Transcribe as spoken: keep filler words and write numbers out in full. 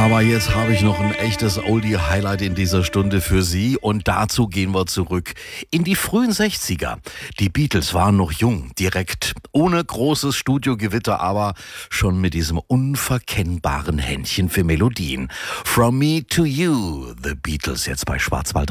Aber jetzt habe ich noch ein echtes Oldie-Highlight in dieser Stunde für Sie und dazu gehen wir zurück in die frühen sechziger. Die Beatles waren noch jung, direkt, ohne großes Studiogewitter, aber schon mit diesem unverkennbaren Händchen für Melodien. From Me to You, The Beatles, jetzt bei Schwarzwald